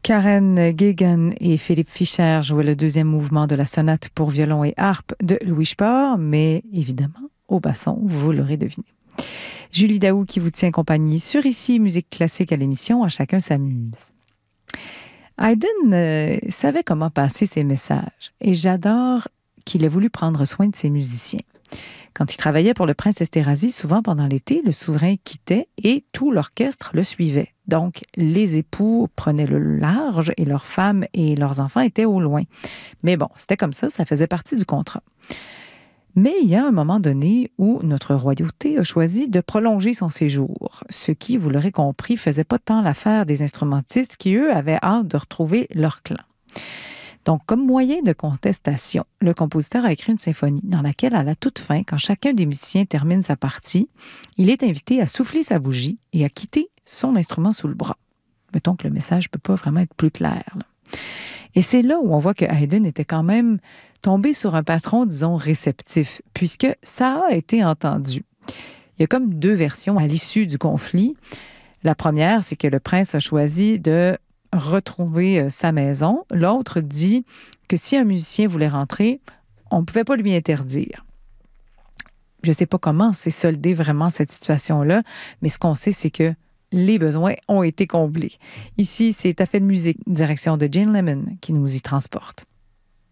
Karen Guéguen et Philippe Fischer jouaient le deuxième mouvement de la sonate pour violon et harpe de Louis Spohr, mais évidemment au basson, vous l'aurez deviné. Julie Daou qui vous tient compagnie sur Ici Musique Classique à l'émission À chacun s'amuse. Haydn savait comment passer ses messages et j'adore qu'il ait voulu prendre soin de ses musiciens. Quand il travaillait pour le prince Esterhazy, souvent pendant l'été, le souverain quittait et tout l'orchestre le suivait. Donc, les époux prenaient le large et leurs femmes et leurs enfants étaient au loin. Mais bon, c'était comme ça faisait partie du contrat. Mais il y a un moment donné où notre royauté a choisi de prolonger son séjour, ce qui, vous l'aurez compris, faisait pas tant l'affaire des instrumentistes qui, eux, avaient hâte de retrouver leur clan. Donc, comme moyen de contestation, le compositeur a écrit une symphonie dans laquelle, à la toute fin, quand chacun des musiciens termine sa partie, il est invité à souffler sa bougie et à quitter son instrument sous le bras. Mettons que le message ne peut pas vraiment être plus clair, là. Et c'est là où on voit que Haydn était quand même tombé sur un patron, disons, réceptif, puisque ça a été entendu. Il y a comme deux versions à l'issue du conflit. La première, c'est que le prince a choisi de retrouver sa maison. L'autre dit que si un musicien voulait rentrer, on ne pouvait pas lui interdire. Je ne sais pas comment s'est soldée vraiment cette situation-là, mais ce qu'on sait, c'est que les besoins ont été comblés. Ici, c'est À fait de musique, direction de Jane Lemon, qui nous y transporte.